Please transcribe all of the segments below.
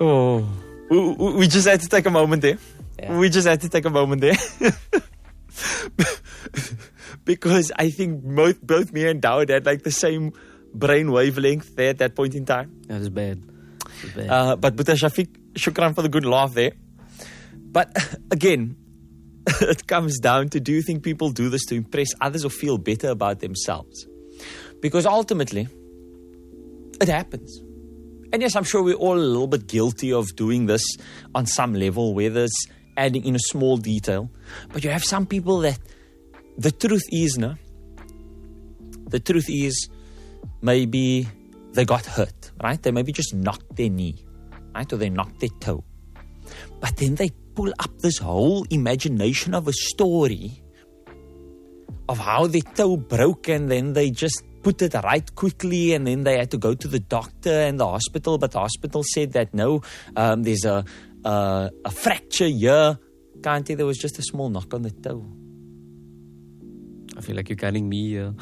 Oh, we just had to take a moment there. Yeah. We just had to take a moment there. Because I think both me and Dawud had like the same brain wavelength there at that point in time. That was bad. But Buta Shafiq, shukran for the good laugh there. But again, it comes down to, do you think people do this to impress others or feel better about themselves? Because ultimately, it happens. And yes, I'm sure we're all a little bit guilty of doing this on some level, whether it's adding in a small detail. But you have some people that the truth is, maybe they got hurt, right? They maybe just knocked their knee, right? Or they knocked their toe. But then they pull up this whole imagination of a story of how their toe broke, and then they just put it right quickly, and then they had to go to the doctor and the hospital, but the hospital said that no, there's a fracture here. Can't there was just a small knock on the toe. I feel like you're counting me here.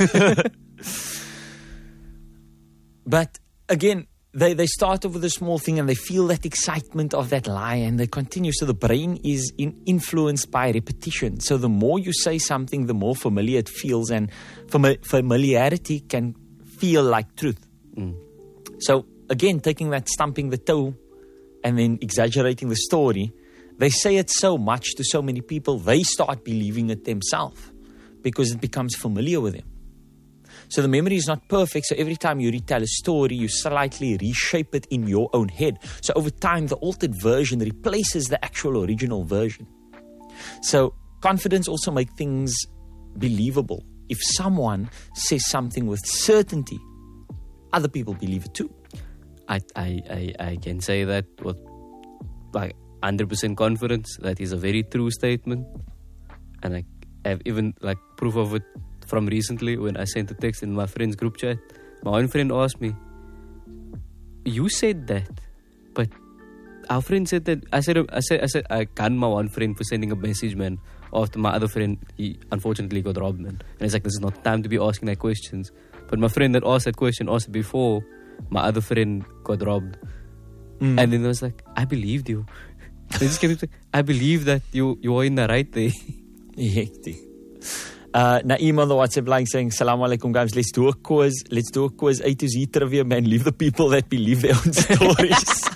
But again, they start off with a small thing and they feel that excitement of that lie, and they continue. So the brain is influenced by repetition. So the more you say something, the more familiar it feels, and familiarity can feel like truth. So again, taking that stumping the toe and then exaggerating the story, they say it so much to so many people, they start believing it themselves because it becomes familiar with them. So the memory is not perfect. So every time you retell a story, you slightly reshape it in your own head. So over time, the altered version replaces the actual original version. So confidence also makes things believable. If someone says something with certainty, other people believe it too. I can say that with like 100% confidence. That is a very true statement. And I have even like proof of it from recently when I sent a text in my friend's group chat. My one friend asked me, "You said that, but our friend said that." I said I canned my one friend for sending a message, man. After my other friend, he unfortunately got robbed, man. And it's like, this is not time to be asking that questions. But my friend that asked that question asked it before my other friend got robbed. And then I was like, I believed you. They just kept saying, I believe that you are in the right there. Hectic. Naeem on the WhatsApp line saying, Salaam alaikum guys, let's do a quiz A to Z trivia, man. Leave the people that believe their own stories.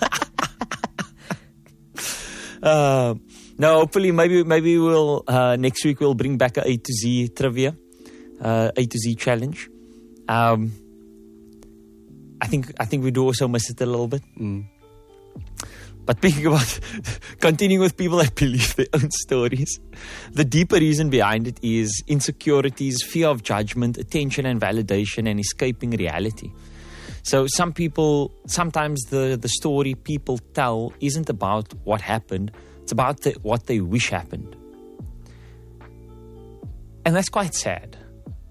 No, hopefully maybe we'll next week we'll bring back a to Z trivia, A to Z challenge. I think we do also miss it a little bit. But thinking about continuing with people that believe their own stories, the deeper reason behind it is insecurities, fear of judgment, attention and validation, and escaping reality. So sometimes the story people tell isn't about what happened, it's about what they wish happened. And that's quite sad.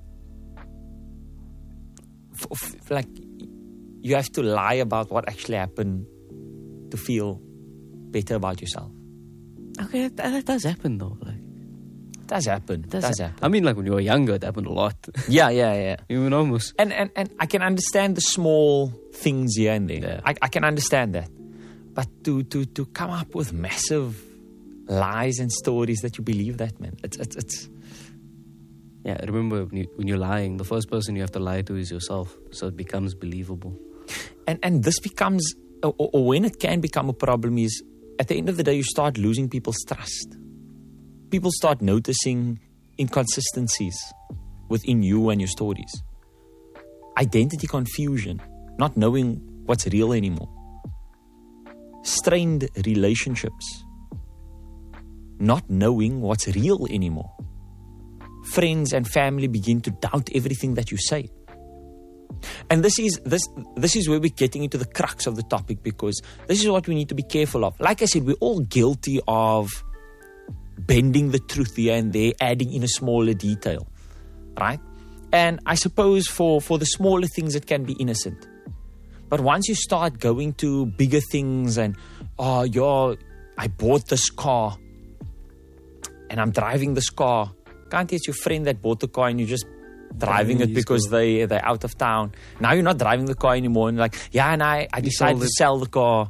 Like, you have to lie about what actually happened to feel better about yourself. Okay, that does happen though. Like, it does happen. I mean, like when you were younger, it happened a lot. Yeah. Even almost. And I can understand the small things here and there. Yeah. I can understand that. But to come up with massive lies and stories that you believe that, man, it's yeah, remember when you're lying, the first person you have to lie to is yourself, so it becomes believable. And this becomes, or when it can become a problem, is at the end of the day you start losing people's trust. People start noticing inconsistencies within you and your stories. Identity confusion, not knowing what's real anymore. Strained relationships, not knowing what's real anymore. Friends and family begin to doubt everything that you say. And this is where we're getting into the crux of the topic, because this is what we need to be careful of. Like I said, we're all guilty of bending the truth here and there, adding in a smaller detail, right? And I suppose for the smaller things it can be innocent. But once you start going to bigger things and, I bought this car and I'm driving this car. Can't it's your friend that bought the car and you just driving it because they're out of town. Now you're not driving the car anymore, and like, yeah, and I decided to sell the car.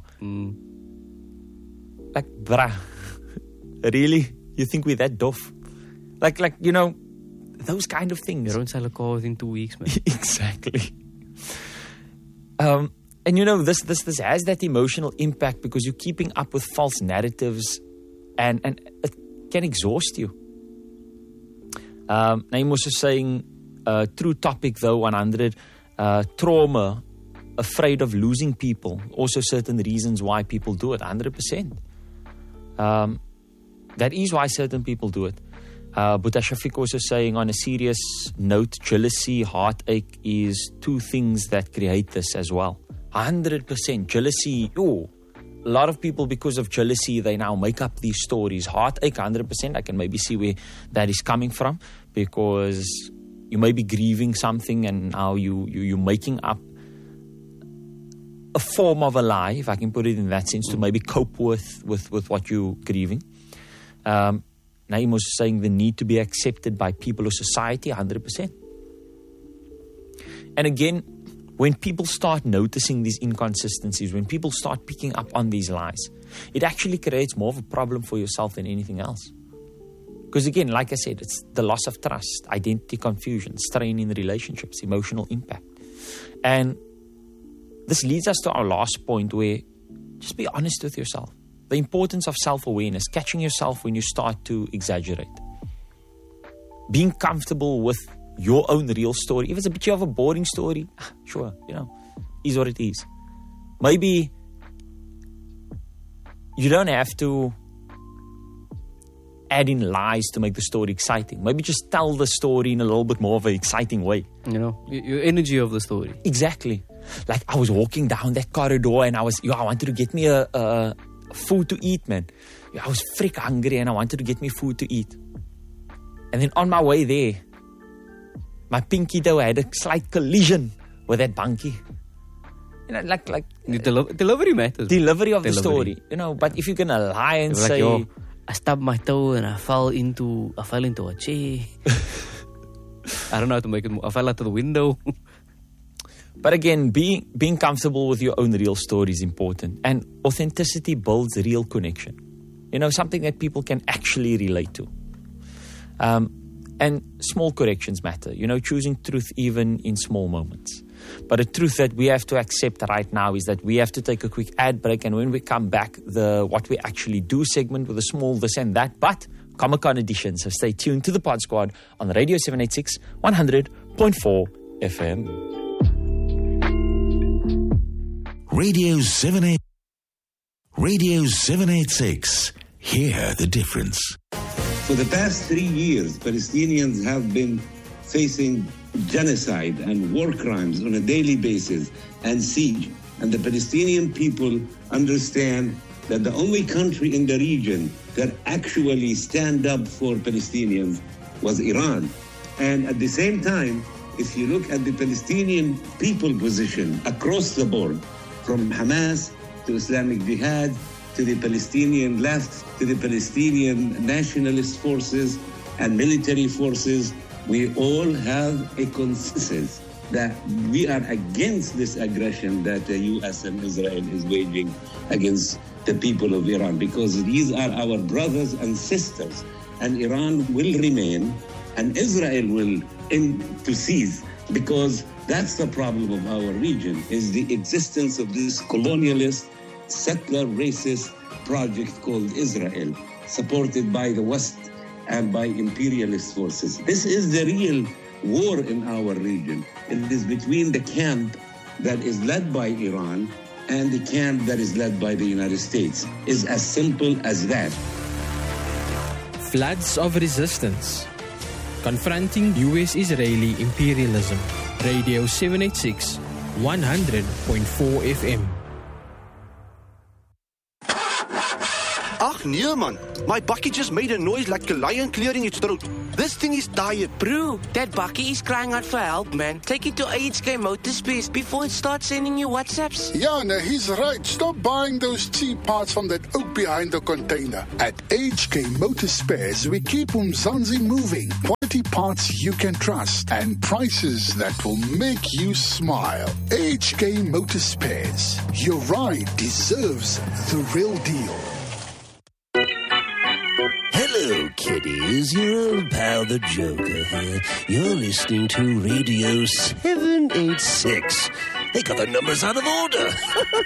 Like, bruh, really? You think we're that doff? Like, you know, those kind of things. You don't sell a car within 2 weeks, man. Exactly. And you know, this has that emotional impact because you're keeping up with false narratives, and it can exhaust you. Naeem was just saying, true topic though, 100, trauma, afraid of losing people, also certain reasons why people do it, 100%. That is why certain people do it. Buta Shafiq also saying, on a serious note, jealousy, heartache is two things that create this as well. 100%. Jealousy, a lot of people, because of jealousy, they now make up these stories. Heartache, 100%. I can maybe see where that is coming from, because you may be grieving something and now you're making up a form of a lie, if I can put it in that sense, to maybe cope with what you're grieving. Naeem was saying the need to be accepted by people or society, 100%. And again, when people start noticing these inconsistencies, when people start picking up on these lies, it actually creates more of a problem for yourself than anything else. Because again, like I said, it's the loss of trust, identity confusion, strain in relationships, emotional impact. And this leads us to our last point, where just be honest with yourself. The importance of self-awareness, catching yourself when you start to exaggerate. Being comfortable with your own real story. If it's a bit of a boring story, sure, you know, is what it is. Maybe you don't have to add in lies to make the story exciting. Maybe just tell the story in a little bit more of an exciting way. You know, your energy of the story. Exactly. Like, I was walking down that corridor and I wanted to get me a food to eat, man. I was freak hungry and I wanted to get me food to eat. And then on my way there, my pinky toe had a slight collision with that bunkie. You know, like the delivery matters. Delivery of the story, you know. But if you're gonna lie and say, I stubbed my toe and I fell into a chair. I don't know how to make it more. I fell out of the window. But again, being comfortable with your own real story is important. And authenticity builds real connection. You know, something that people can actually relate to. And small corrections matter. You know, choosing truth even in small moments. But a truth that we have to accept right now is that we have to take a quick ad break. And when we come back, the What We Actually Do segment with a small this and that, but Comic-Con edition. So stay tuned to the Pod Squad on Radio 786 100.4 FM. Radio 786. Hear the difference. For the past 3 years, Palestinians have been facing genocide and war crimes on a daily basis and siege. And the Palestinian people understand that the only country in the region that actually stand up for Palestinians was Iran. And at the same time, if you look at the Palestinian people position across the board, from Hamas to Islamic Jihad, to the Palestinian left, to the Palestinian nationalist forces and military forces, we all have a consensus that we are against this aggression that the U.S. and Israel is waging against the people of Iran, because these are our brothers and sisters, and Iran will remain, and Israel will intercede, because that's the problem of our region, is the existence of this colonialist, settler, racist project called Israel, supported by the West and by imperialist forces. This is the real war in our region. It is between the camp that is led by Iran and the camp that is led by the United States. It's as simple as that. Floods of resistance. Confronting U.S.-Israeli imperialism. Radio 786, 100.4 FM. Ach nee man, my bakkie just made a noise like a lion clearing its throat. This thing is tired. Bro, that bakkie is crying out for help, man. Take it to HK Motorspares before it starts sending you WhatsApps. Yeah, no, he's right. Stop buying those cheap parts from that oak behind the container. At HK Motorspares, we keep Umzansi moving. Quality quality parts you can trust, and prices that will make you smile. HK Motor Spares. Your ride deserves the real deal. Hello, kiddies. Your old pal, the Joker here. You're listening to Radio 786. They got the numbers out of order.